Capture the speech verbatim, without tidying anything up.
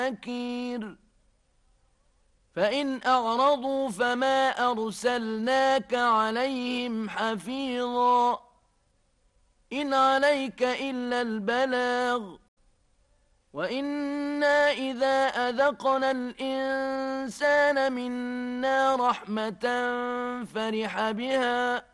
نكير فإن أعرضوا فما أرسلناك عليهم حفيظا إن عليك إلا البلاغ وإنا إذا أذقنا الإنسان منا رحمة فرح بها